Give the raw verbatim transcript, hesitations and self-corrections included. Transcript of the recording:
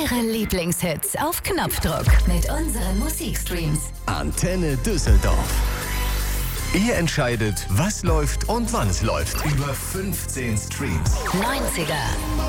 Ihre Lieblingshits auf Knopfdruck mit unseren Musikstreams. Antenne Düsseldorf. Ihr entscheidet, was läuft und wann es läuft. Über fünfzehn Streams. neunziger